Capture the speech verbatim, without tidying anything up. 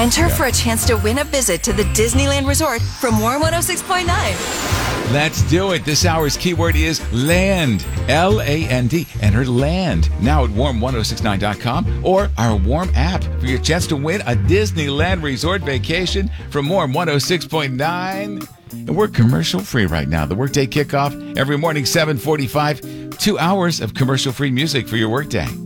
Enter yeah. for a chance to win a visit to the Disneyland Resort from Warm one oh six point nine. Let's do it. This hour's keyword is land. L A N D. Enter land now at warm ten sixty-nine dot com or our Warm app for your chance to win a Disneyland Resort vacation from Warm one oh six point nine. And we're commercial free right now. The workday kickoff every morning, seven forty-five. Two hours of commercial free music for your workday.